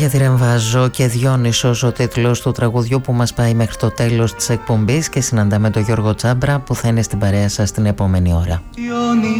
Μάγια Διρεμβάζο και Διόνυσος, ο τίτλος του τραγουδιού που μας πάει μέχρι το τέλος της εκπομπής, και συναντάμε τον Γιώργο Τσάμπρα που θα είναι στην παρέα σας την επόμενη ώρα.